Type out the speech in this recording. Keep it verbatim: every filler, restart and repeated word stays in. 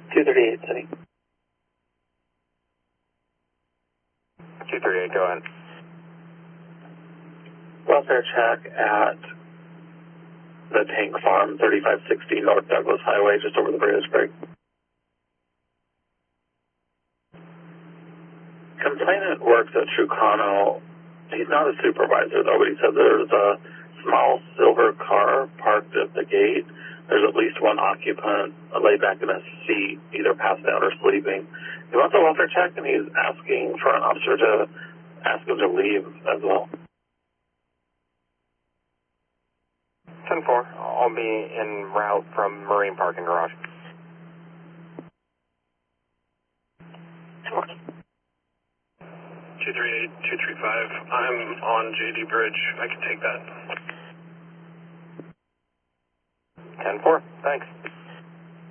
two thirty-eight, City. two thirty-eight, go ahead. Welfare check at the Tank Farm, thirty-five sixty North Douglas Highway, just over the bridge break. Complainant works at Trucano. He's not a supervisor though, but he said there's a small silver car parked at the gate. There's at least one occupant laid back in a seat, either passed out or sleeping. He wants a welfare check, and he's asking for an officer to ask him to leave as well. ten four, I'll be en route from Marine Parking Garage. two three eight, two three five, I'm on J D Bridge. I can take that. ten four, thanks.